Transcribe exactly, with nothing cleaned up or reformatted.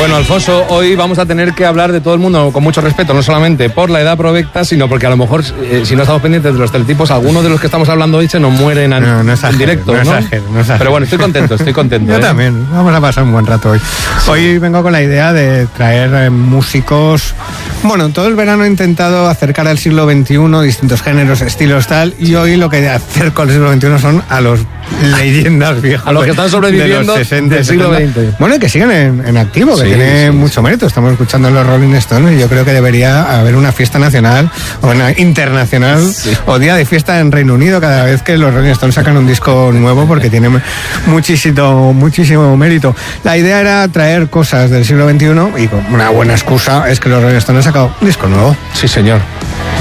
Bueno, Alfonso, hoy vamos a tener que hablar de todo el mundo con mucho respeto, no solamente por la edad provecta, sino porque a lo mejor, eh, si no estamos pendientes de los teletipos, algunos de los que estamos hablando hoy se nos mueren en, no, no exagero, en directo, no, ¿no? exagero, no exagero. Pero bueno, estoy contento, estoy contento. Yo ¿eh? también, vamos a pasar un buen rato hoy. Sí. Hoy vengo con la idea de traer eh, músicos. Bueno, todo el verano he intentado acercar al siglo veintiuno, distintos géneros, estilos, tal, y hoy lo que acerco al siglo veintiuno son a los leyendas viejas. A los que están sobreviviendo de los sesenta, del siglo veinte. Bueno, y que siguen en, en activo, que sí, tiene sí, mucho sí. mérito. Estamos escuchando los Rolling Stones y yo creo que debería haber una fiesta nacional o una internacional sí. o día de fiesta en Reino Unido cada vez que los Rolling Stones sacan un disco nuevo, porque tiene muchísimo, muchísimo mérito. La idea era traer cosas del siglo veintiuno y con una buena excusa es que los Rolling Stones han sacado un disco nuevo. Sí, señor.